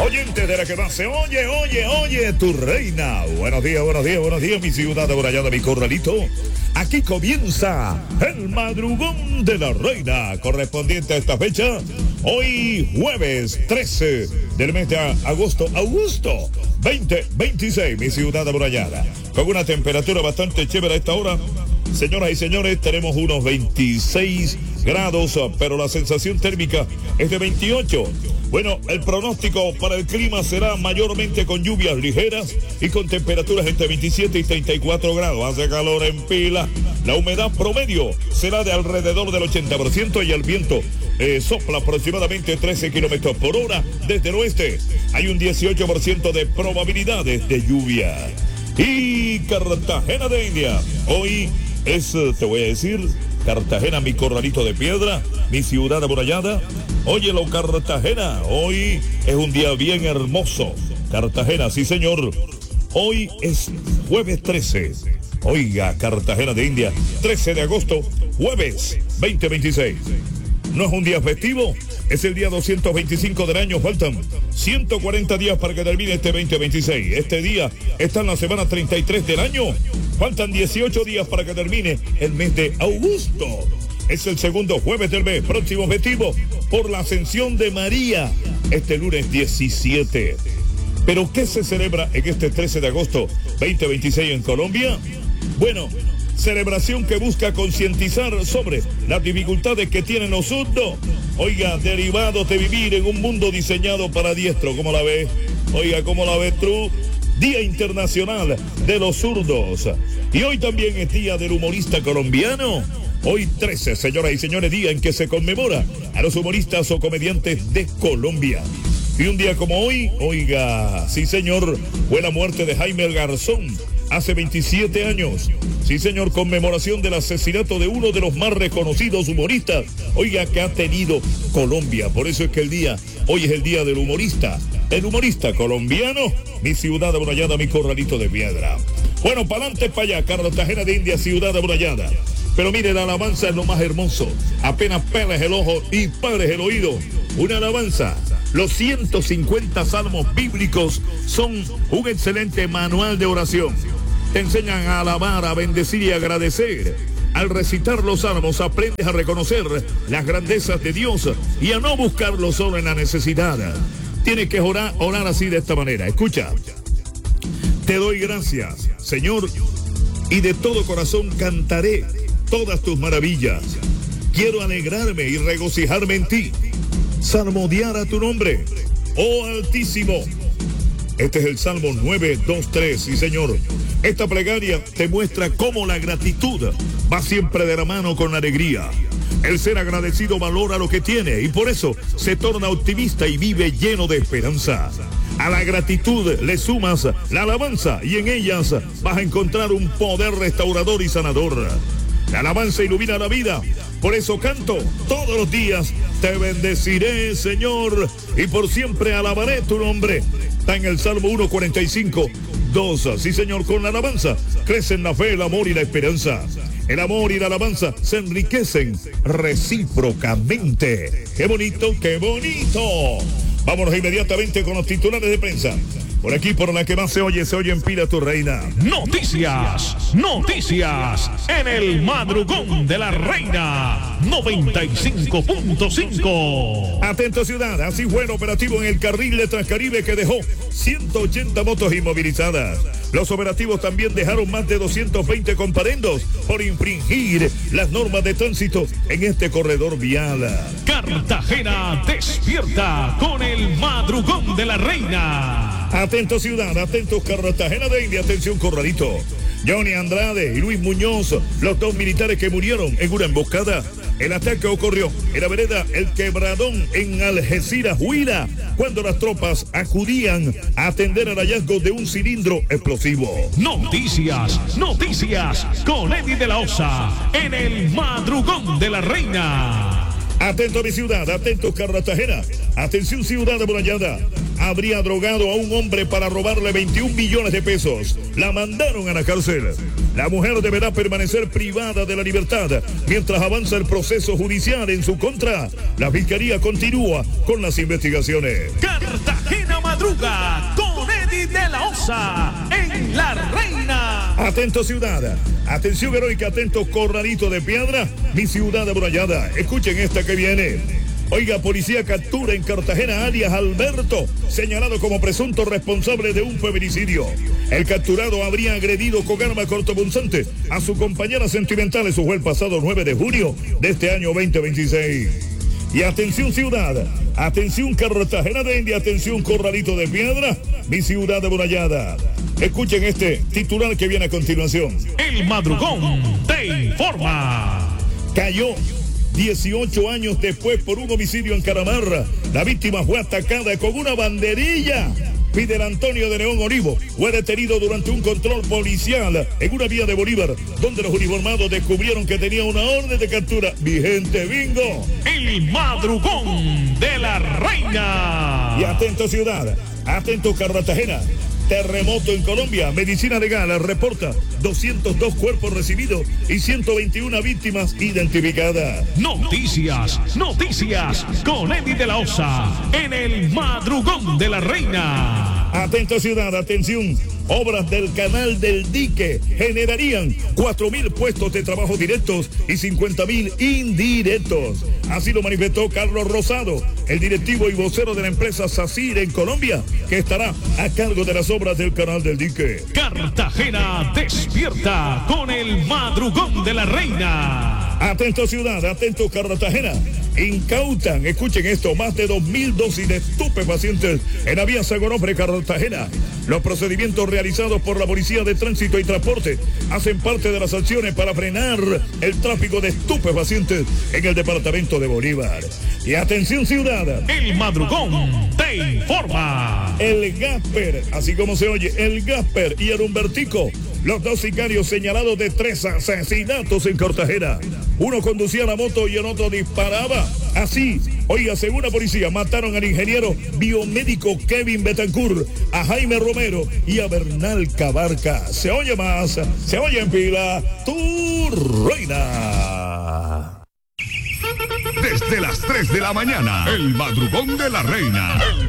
Oyentes de la que más se oye, tu reina. Buenos días, mi ciudad amurallada, mi corralito. Aquí comienza el madrugón de la reina, correspondiente a esta fecha. Hoy, jueves 13 del mes de agosto 2026, mi ciudad amurallada. Con una temperatura bastante chévere a esta hora. Señoras y señores, tenemos unos 26 grados, pero la sensación térmica es de 28. Bueno, el pronóstico para el clima será mayormente con lluvias ligeras y con temperaturas entre 27 y 34 grados. Hace calor en pila. La humedad promedio será de alrededor del 80% y el viento sopla aproximadamente 13 kilómetros por hora desde el oeste. Hay un 18% de probabilidades de lluvia. Y Cartagena de India, hoy es, te voy a decir, Cartagena, mi corralito de piedra, mi ciudad amurallada. Óyelo, Cartagena, hoy es un día bien hermoso. Cartagena, sí señor. Hoy es jueves 13. Oiga, Cartagena de India, 13 de agosto, jueves 2026. No es un día festivo, es el día 225 del año. Faltan 140 días para que termine este 2026. Este día está en la semana 33 del año. Faltan 18 días para que termine el mes de agosto. Es el segundo jueves del mes, próximo festivo por la ascensión de María, este lunes 17. ¿Pero qué se celebra en este 13 de agosto 2026 en Colombia? Bueno, celebración que busca concientizar sobre las dificultades que tienen los zurdos. Oiga, derivados de vivir en un mundo diseñado para diestro. ¿Cómo la ves? Oiga, ¿cómo la ves tú? Día Internacional de los Zurdos. Y hoy también es Día del Humorista Colombiano. Hoy 13, señoras y señores, día en que se conmemora a los humoristas o comediantes de Colombia. Y un día como hoy, oiga, sí señor, fue la muerte de Jaime Garzón hace 27 años. Sí señor, conmemoración del asesinato de uno de los más reconocidos humoristas, oiga, que ha tenido Colombia. Por eso es que hoy es el día del humorista. El humorista colombiano, mi ciudad amurallada, mi corralito de piedra. Bueno, para adelante, para allá, Cartagena de India, ciudad amurallada. Pero mire, la alabanza es lo más hermoso. Apenas peles el ojo y pares el oído. Una alabanza. Los 150 salmos bíblicos son un excelente manual de oración. Te enseñan a alabar, a bendecir y agradecer. Al recitar los salmos aprendes a reconocer las grandezas de Dios y a no buscarlo solo en la necesidad. Tienes que orar así, de esta manera. Escucha. Te doy gracias, Señor, y de todo corazón cantaré todas tus maravillas. Quiero alegrarme y regocijarme en ti. Salmodiar a tu nombre, oh Altísimo. Este es el Salmo 9:2-3, sí señor. Esta plegaria te muestra cómo la gratitud va siempre de la mano con la alegría. El ser agradecido valora lo que tiene y por eso se torna optimista y vive lleno de esperanza. A la gratitud le sumas la alabanza y en ellas vas a encontrar un poder restaurador y sanador. La alabanza ilumina la vida, por eso canto todos los días. Te bendeciré, Señor, y por siempre alabaré tu nombre. Está en el Salmo 1:45-2. Sí, Señor, con la alabanza crecen la fe, el amor y la esperanza. El amor y la alabanza se enriquecen recíprocamente. ¡Qué bonito, qué bonito! Vámonos inmediatamente con los titulares de prensa. Por aquí, por la que más se oye en pila tu reina. Noticias en el madrugón de la reina 95.5. Atento ciudad, así fue el operativo en el carril de Transcaribe que dejó 180 motos inmovilizadas. Los operativos también dejaron más de 220 comparendos por infringir las normas de tránsito en este corredor vial. Cartagena despierta con el madrugón de la reina. Atento ciudad, atentos Cartagena de India, atención corralito. Johnny Andrade y Luis Muñoz, los dos militares que murieron en una emboscada. El ataque ocurrió en la vereda El Quebradón en Algeciras, Huila, cuando las tropas acudían a atender el hallazgo de un cilindro explosivo. Noticias con Eddie de la Osa en el madrugón de la reina. Atento mi ciudad, atentos Cartagena, atención ciudad amurallada. Habría drogado a un hombre para robarle 21 millones de pesos. La mandaron a la cárcel. La mujer deberá permanecer privada de la libertad mientras avanza el proceso judicial en su contra. La fiscalía continúa con las investigaciones. Cartagena madruga con Eddie de la Osa en La Reina. Atento ciudad, atención heroica, atento Corralito de Piedra, mi ciudad amurallada. Escuchen esta que viene. Oiga, policía captura en Cartagena alias Alberto, señalado como presunto responsable de un feminicidio. El capturado habría agredido con arma cortopunzante a su compañera sentimental. Eso fue el pasado 9 de junio de este año 2026. Y atención ciudad, atención Cartagena de India, atención Corralito de Piedra, mi ciudad amurallada. Escuchen este titular que viene a continuación. El madrugón te informa. Cayó 18 años después por un homicidio en Caramarra. La víctima fue atacada con una banderilla. Fidel Antonio de León Olivo fue detenido durante un control policial en una vía de Bolívar, donde los uniformados descubrieron que tenía una orden de captura vigente. ¡Bingo! El madrugón de La Reina. Y atento ciudad, atento Cartagena. Terremoto en Colombia. Medicina Legal reporta 202 cuerpos recibidos y 121 víctimas identificadas. Noticias con Eddie de la Osa en el madrugón de La Reina. Atento ciudad, atención. Obras del canal del dique generarían 4.000 puestos de trabajo directos y 50.000 indirectos. Así lo manifestó Carlos Rosado, el directivo y vocero de la empresa SACIR en Colombia, que estará a cargo de las obras del canal del dique. Cartagena despierta con el madrugón de La Reina. Atento ciudad, atento Cartagena. Incautan, escuchen esto, más de 2.000 dosis de estupefacientes en la vía Sagonofre, Cartagena. Los procedimientos realizados por la Policía de Tránsito y Transporte hacen parte de las acciones para frenar el tráfico de estupefacientes en el departamento de Bolívar. Y atención ciudad, el madrugón te informa. El Gasper, así como se oye, el Gasper y el Humbertico, los dos sicarios señalados de 3 asesinatos en Cartagena. Uno conducía la moto y el otro disparaba. Así, oiga, según la policía, mataron al ingeniero biomédico Kevin Betancourt, a Jaime Romero y a Bernal Cabarca. Se oye más, se oye en pila, tu reina. Desde las 3 de la mañana, el madrugón de La Reina.